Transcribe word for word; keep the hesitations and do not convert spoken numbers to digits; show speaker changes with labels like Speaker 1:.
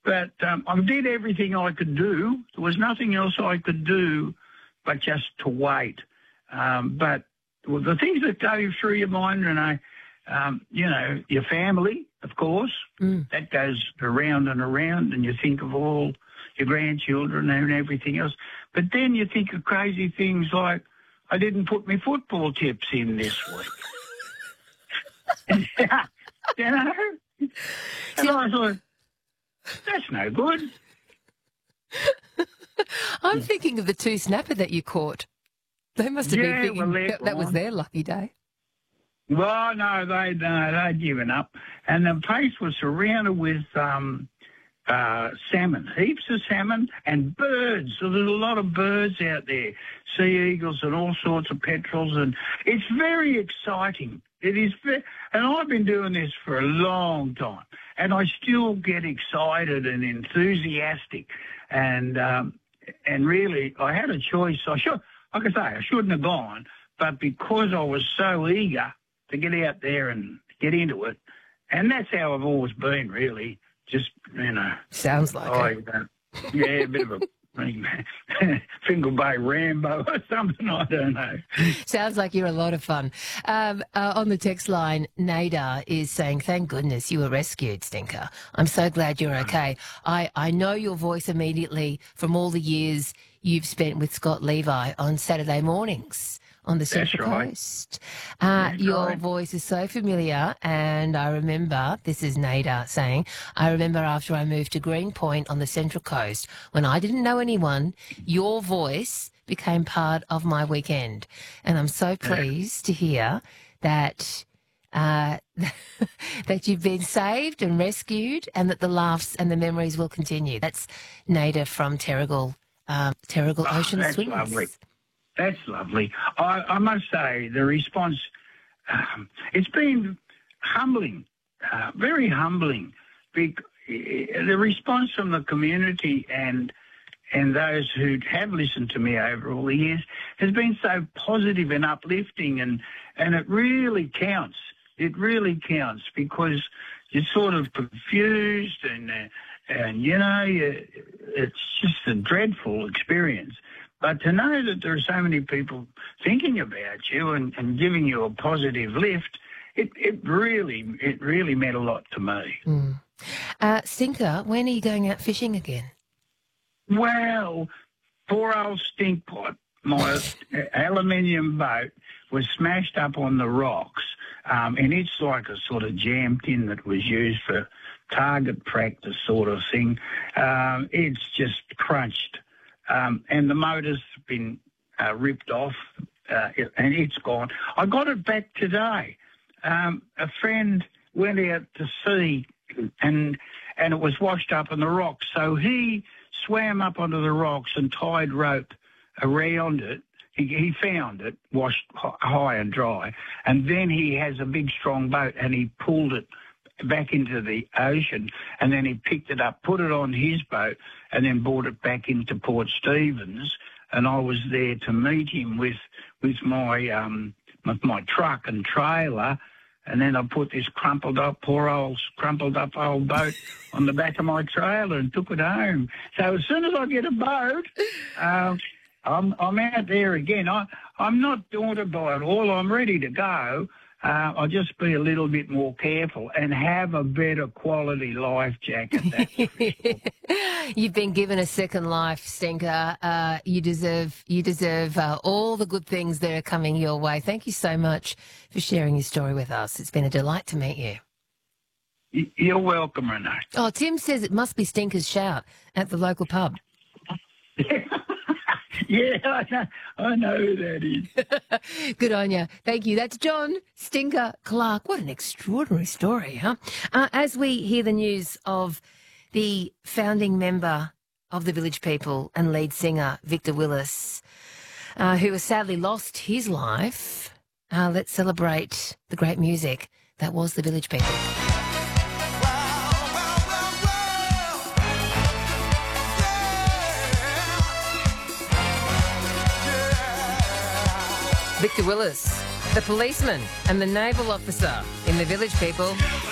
Speaker 1: But um, I did everything I could do. There was nothing else I could do but just to wait. Um, but well, the things that go through your mind, Renee, um, you know, your family, of course, mm. that goes around and around, and you think of all your grandchildren and everything else. But then you think of crazy things like, I didn't put my football tips in this week. You know? And I thought, that's no good.
Speaker 2: I'm thinking of the two snapper that you caught. They must have
Speaker 1: yeah,
Speaker 2: been thinking
Speaker 1: well,
Speaker 2: that, that was their lucky day.
Speaker 1: Well, no, they, no, they'd given up. And the place was surrounded with um, uh, salmon, heaps of salmon and birds. So there's a lot of birds out there, sea eagles and all sorts of petrels. And it's very exciting. It is, very, and I've been doing this for a long time, and I still get excited and enthusiastic. And um, and really, I had a choice. I should, like I say, I shouldn't have gone, but because I was so eager to get out there and get into it, and that's how I've always been, really. Just, you know.
Speaker 2: Sounds like
Speaker 1: I,
Speaker 2: it.
Speaker 1: Uh, yeah, a bit of a Fingal Bay Rambo or something, I don't know.
Speaker 2: Sounds like you're a lot of fun. Um, uh, on the text line, Nader is saying, thank goodness you were rescued, Stinker. I'm so glad you're okay. I, I know your voice immediately from all the years you've spent with Scott Levi on Saturday mornings on the Central
Speaker 1: right.
Speaker 2: Coast. Uh, your
Speaker 1: right.
Speaker 2: voice is so familiar, and I remember, this is Nader saying, I remember after I moved to Greenpoint on the Central Coast, when I didn't know anyone, your voice became part of my weekend. And I'm so pleased to hear that uh, that you've been saved and rescued, and that the laughs and the memories will continue. That's Nader from Terrigal, uh, Terrigal
Speaker 1: oh,
Speaker 2: Ocean
Speaker 1: that's
Speaker 2: Swimmers.
Speaker 1: Lovely. That's lovely. I, I must say, the response, um, it's been humbling, uh, very humbling. The response from the community and and those who have listened to me over all the years has been so positive and uplifting, and, and it really counts. It really counts, because you're sort of confused and, uh, and you know, you, it's just a dreadful experience. But to know that there are so many people thinking about you and, and giving you a positive lift, it, it really it really meant a lot to me.
Speaker 2: Mm. Uh, Stinker, when are you going out fishing again?
Speaker 1: Well, poor old Stinkpot, my aluminium boat, was smashed up on the rocks, um, and it's like a sort of jam tin that was used for target practice sort of thing. Um, it's just crunched. Um, and the motor's been uh, ripped off, uh, and it's gone. I got it back today. Um, a friend went out to sea, and and it was washed up on the rocks. So he swam up onto the rocks and tied rope around it. He, he found it, washed high and dry, and then he has a big, strong boat, and he pulled it back into the ocean, and then he picked it up, put it on his boat, and then brought it back into Port Stephens. And I was there to meet him with with my um with my truck and trailer, and then I put this crumpled up, poor old crumpled up old boat on the back of my trailer and took it home. So as soon as I get a boat, uh, I'm I'm out there again. I I'm not daunted by it all. I'm ready to go. Uh, I'll just be a little bit more careful and have a better quality life jacket.
Speaker 2: You've been given a second life, Stinker. Uh, you deserve you deserve uh, all the good things that are coming your way. Thank you so much for sharing your story with us. It's been a delight to meet you.
Speaker 1: You're welcome, Renee.
Speaker 2: Oh, Tim says it must be Stinker's shout at the local pub.
Speaker 1: Yeah, I know, I know who that is.
Speaker 2: Good on you. Thank you. That's John Stinker Clark. What an extraordinary story, huh? Uh, as we hear the news of the founding member of the Village People and lead singer Victor Willis, uh, who has sadly lost his life, uh, let's celebrate the great music that was the Village People. Victor Willis, the policeman and the naval officer in the Village People.